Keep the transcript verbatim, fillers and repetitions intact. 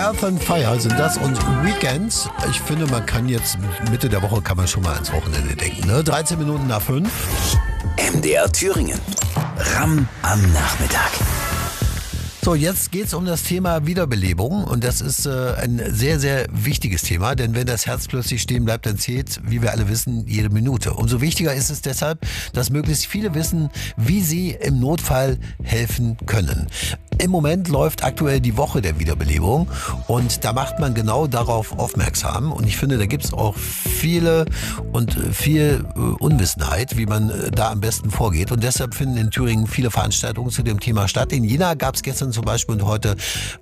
Earth and Fire sind das und Weekends. Ich finde, man kann jetzt Mitte der Woche kann man schon mal ans Wochenende denken. Ne? dreizehn Minuten nach fünf. M D R Thüringen. Ram am Nachmittag. So, jetzt geht's um das Thema Wiederbelebung und das ist äh, ein sehr, sehr wichtiges Thema, denn wenn das Herz plötzlich stehen bleibt, dann zählt, wie wir alle wissen, jede Minute. Umso wichtiger ist es deshalb, dass möglichst viele wissen, wie sie im Notfall helfen können. Im Moment läuft aktuell die Woche der Wiederbelebung und da macht man genau darauf aufmerksam und ich finde, da gibt's auch viele und viel äh, Unwissenheit, wie man äh, da am besten vorgeht und deshalb finden in Thüringen viele Veranstaltungen zu dem Thema statt. In Jena gab's gestern zum Beispiel und heute